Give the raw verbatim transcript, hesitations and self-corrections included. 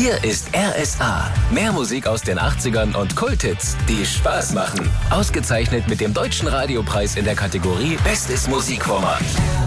Hier ist R S A. Mehr Musik aus den achtzigern und Kulthits, die Spaß machen. Ausgezeichnet mit dem Deutschen Radiopreis in der Kategorie Bestes Musikformat.